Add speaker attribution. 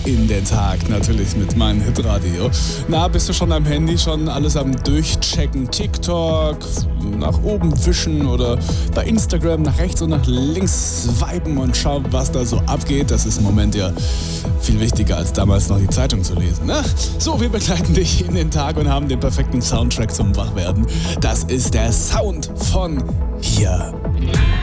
Speaker 1: in den Tag, natürlich mit meinem Hitradio. Na, bist du schon am Handy, schon alles am Durchchecken? TikTok, nach oben wischen oder bei Instagram nach rechts und nach links swipen und schauen, was da so abgeht. Das ist im Moment ja viel wichtiger als damals noch die Zeitung zu lesen. Ne? So, wir begleiten dich in den Tag und haben den perfekten Soundtrack zum Wachwerden. Das ist der Sound von hier.